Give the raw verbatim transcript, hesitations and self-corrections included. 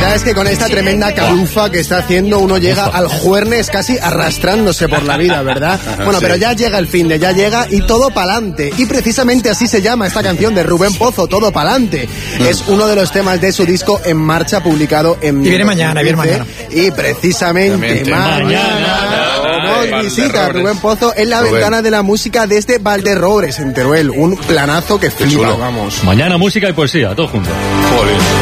verdad es que con esta tremenda calufa que está haciendo uno llega al juernes casi arrastrándose por la vida, ¿verdad? Bueno, pero ya llega el fin de, ya llega y todo pa'lante. Y precisamente así se llama esta canción de Rubén Pozo, Todo pa'lante. Es uno de los temas de su disco En Marcha, publicado en... Y viene mañana, viene mañana. Y precisamente mañana, mañana nos visita Rubén Pozo en la Rubén. ventana de la música desde Valderrobres, en Teruel. Un planazo que flipa, chulo. vamos. Mañana música y poesía, todo junto. Joder.